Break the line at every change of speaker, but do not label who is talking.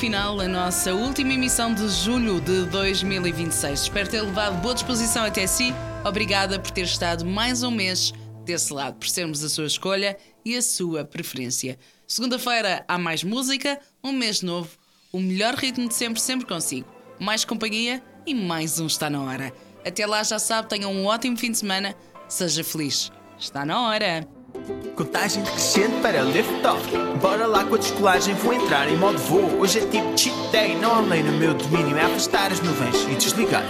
final a nossa última emissão de julho de 2026. Espero ter levado boa disposição até si. Obrigada por ter estado mais um mês desse lado, por sermos a sua escolha e a sua preferência. Segunda-feira há mais música, um mês novo, o melhor ritmo de sempre, sempre consigo. Mais companhia e mais um Está na Hora. Até lá, já sabe, tenha um ótimo fim de semana. Seja feliz. Está na hora.
Contagem decrescente para lift-off. Bora lá com a descolagem, vou entrar em modo voo. Hoje é tipo cheat day, não há lei no meu domínio. É afastar as nuvens e desligar.